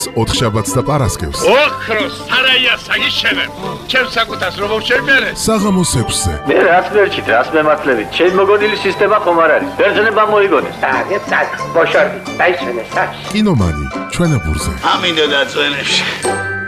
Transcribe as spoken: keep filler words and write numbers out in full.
ოთხშაბათს და პარასკევს. ოქროს სარაია საგიშენებ. ჩემს საკუთას რომ შევმერე. საღამოს ექვსზე. მე რაც მერჩით, რაც მემართლებით, ჩემ მოგონილი სისტემა ხომ არ არის. ბერძნება მოიგონეს. დაგეთ სად, ბოშორდი, დაისვენე სად. კინომანი, ჩვენებურზე. ამინდა დაწვენებში.